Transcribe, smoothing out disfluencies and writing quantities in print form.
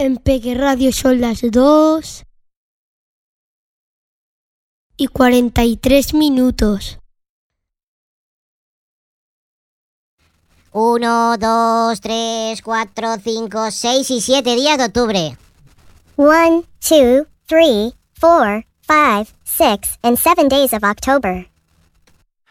En Peque Radio son las 2:43. 1, 2, 3, 4, 5, 6 y 7 días de octubre. 1, 2, 3, 4, 5, 6, and 7 days of October.